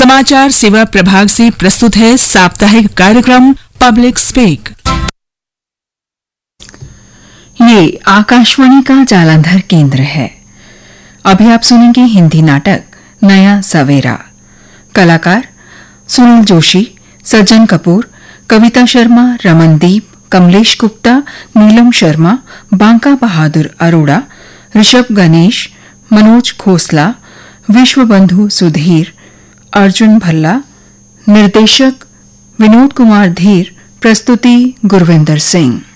समाचार सेवा प्रभाग से प्रस्तुत है साप्ताहिक कार्यक्रम पब्लिक स्पीक। ये आकाशवाणी का जालंधर केंद्र है। अभी आप सुनेंगे हिंदी नाटक नया सवेरा। कलाकार सुनील जोशी, सज्जन कपूर, कविता शर्मा, रमनदीप, कमलेश गुप्ता, नीलम शर्मा, बांका बहादुर अरोड़ा, ऋषभ गणेश, मनोज खोसला, विश्वबंधु सुधीर, अर्जुन भल्ला। निर्देशक विनोद कुमार धीर। प्रस्तुति गुरविंदर सिंह।